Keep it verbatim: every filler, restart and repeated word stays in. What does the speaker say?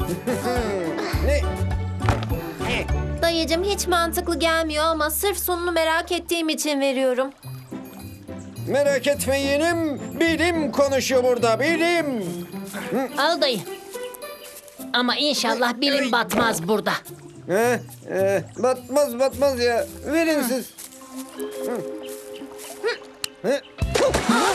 Ne? Dayıcım hiç mantıklı gelmiyor ama sırf sonunu merak ettiğim için veriyorum. Merak etme yeğenim. Bilim konuşuyor burada, bilim. Al dayı. Ama inşallah bilim batmaz burada. He, e, batmaz batmaz ya. Verin siz. Hı. Hı.